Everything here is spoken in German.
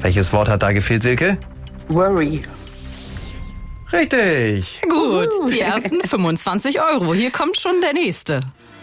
Welches Wort hat da gefehlt, Silke? Worry. Richtig. Gut, die ersten 25 Euro. Hier kommt schon der nächste.